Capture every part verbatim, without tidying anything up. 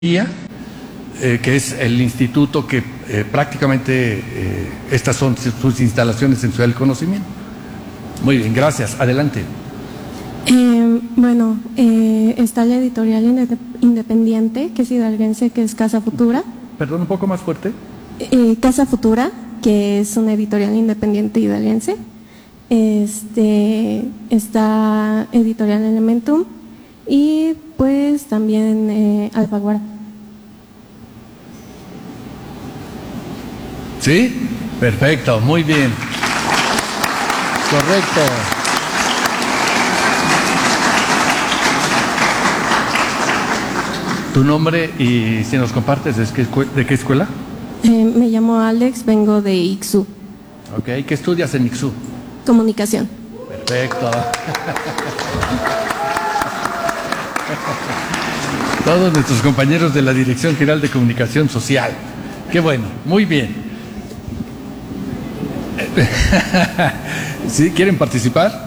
Eh, que es el instituto que eh, prácticamente eh, estas son sus instalaciones en Ciudad del Conocimiento. Muy bien, gracias. Adelante. Eh, bueno, eh, está la editorial independiente, que es hidalguense, que es Casa Futura. Perdón, un poco más fuerte. Eh, Casa Futura, que es una editorial independiente hidalguense. Este, está Editorial Elementum y pues también eh, Alfaguara. ¿Sí? Perfecto, muy bien. Correcto. ¿Tu nombre y si nos compartes de qué, de qué escuela? Eh, me llamo Alex, vengo de I X U. Ok, ¿qué estudias en I X U? Comunicación. Perfecto. Todos nuestros compañeros de la Dirección General de Comunicación Social. Qué bueno, muy bien. ¿Sí? ¿Quieren participar?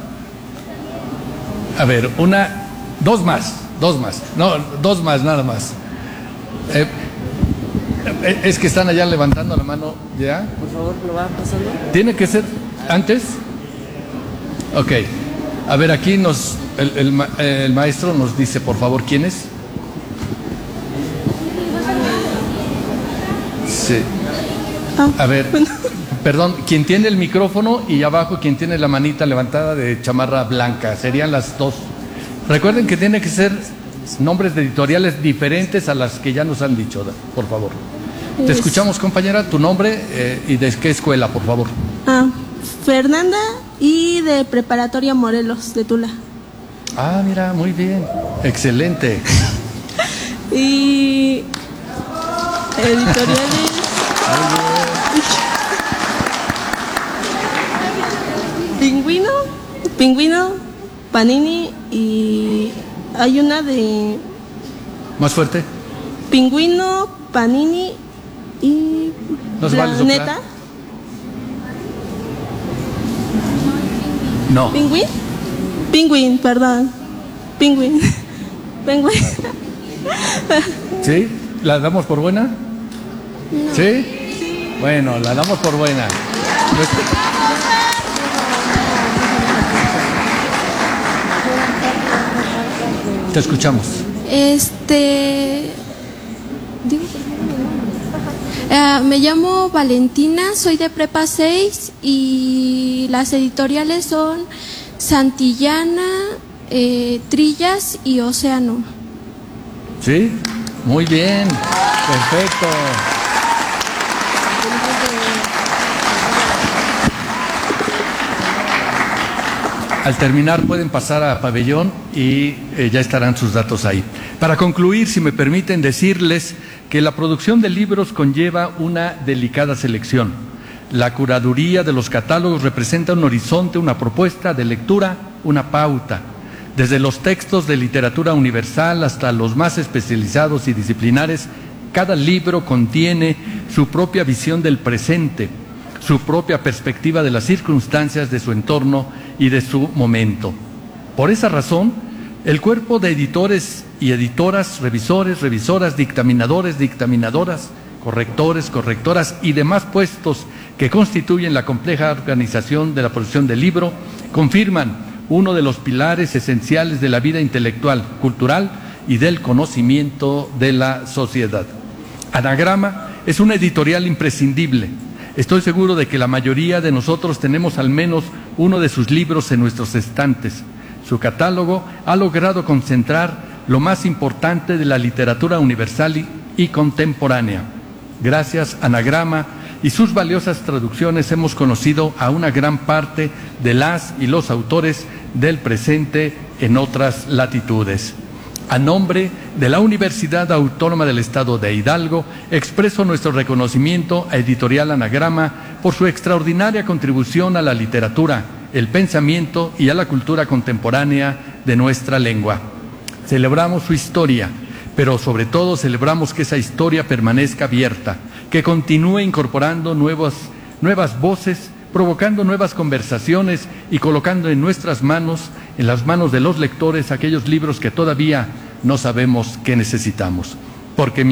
A ver, una, dos más, dos más, no, dos más nada más. Eh, es que están allá levantando la mano, ¿ya? Por favor, ¿lo va pasando? ¿Tiene que ser antes? Ok. A ver, aquí nos, el, el, el maestro nos dice, por favor, ¿quién es? Sí. A ver, perdón, quien tiene el micrófono y abajo quien tiene la manita levantada de chamarra blanca, serían las dos. Recuerden que tiene que ser nombres de editoriales diferentes a las que ya nos han dicho, por favor. Te escuchamos, compañera, tu nombre eh, y de qué escuela, por favor. Ah, Fernanda, y de Preparatoria Morelos, de Tula. Ah, mira, muy bien, excelente. Y editoriales. Pingüino, Pingüino, Panini y hay una de Más fuerte. Pingüino, Panini y ¿No se vale Planeta. soplar? No. Pingüín, Pingüín, perdón, Pingüín, Pingüín. ¿Sí? ¿La damos por buena? No. ¿Sí? Bueno, la damos por buena. Te escuchamos. Este. Digo, eh, me llamo Valentina, soy de Prepa seis y las editoriales son Santillana, eh, Trillas y Océano. ¿Sí? Muy bien. Perfecto. Al terminar pueden pasar a pabellón y eh, ya estarán sus datos ahí. Para concluir, si me permiten decirles que la producción de libros conlleva una delicada selección. La curaduría de los catálogos representa un horizonte, una propuesta de lectura, una pauta. Desde los textos de literatura universal hasta los más especializados y disciplinares, cada libro contiene su propia visión del presente, su propia perspectiva de las circunstancias de su entorno y de su momento. Por esa razón, el cuerpo de editores y editoras, revisores, revisoras, dictaminadores, dictaminadoras, correctores, correctoras y demás puestos que constituyen la compleja organización de la producción del libro, confirman uno de los pilares esenciales de la vida intelectual, cultural y del conocimiento de la sociedad. Anagrama es una editorial imprescindible. Estoy seguro de que la mayoría de nosotros tenemos al menos uno de sus libros en nuestros estantes. Su catálogo ha logrado concentrar lo más importante de la literatura universal y, y contemporánea. Gracias a Anagrama y sus valiosas traducciones hemos conocido a una gran parte de las y los autores del presente en otras latitudes. A nombre de la Universidad Autónoma del Estado de Hidalgo, expreso nuestro reconocimiento a Editorial Anagrama por su extraordinaria contribución a la literatura, el pensamiento y a la cultura contemporánea de nuestra lengua. Celebramos su historia, pero sobre todo celebramos que esa historia permanezca abierta, que continúe incorporando nuevas, nuevas voces, provocando nuevas conversaciones y colocando en nuestras manos, en las manos de los lectores, aquellos libros que todavía no sabemos que necesitamos. porque